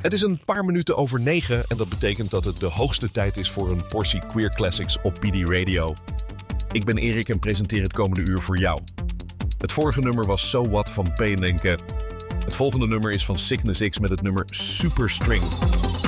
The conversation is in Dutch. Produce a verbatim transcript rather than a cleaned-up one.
Het is een paar minuten over negen en dat betekent dat het de hoogste tijd is voor een portie Queer Classics op P D Radio. Ik ben Erik en presenteer het komende uur voor jou. Het vorige nummer was So What van Pain and Cat. Het volgende nummer is van Cygnus X met het nummer Superstring.